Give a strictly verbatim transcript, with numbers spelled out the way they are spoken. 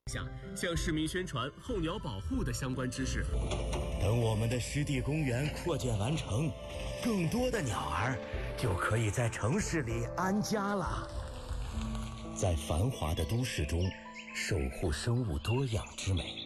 下，向市民宣传候鸟保护的相关知识。 等我们的湿地公园扩建完成，更多的鸟儿就可以在城市里安家了。在繁华的都市中，守护生物多样之美。